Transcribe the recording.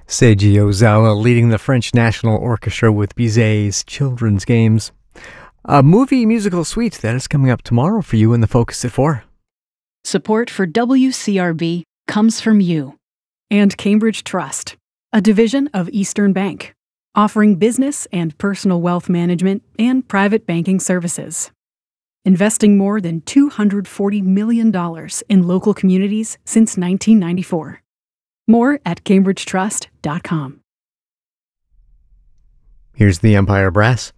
Seiji Ozawa leading the French National Orchestra with Bizet's Children's Games. A movie musical suite that is coming up tomorrow for you in the Focus at 4. Support for WCRB comes from you and Cambridge Trust, a division of Eastern Bank, offering business and personal wealth management and private banking services. Investing more than $240 million in local communities since 1994. More at cambridgetrust.com. Here's the Empire Brass.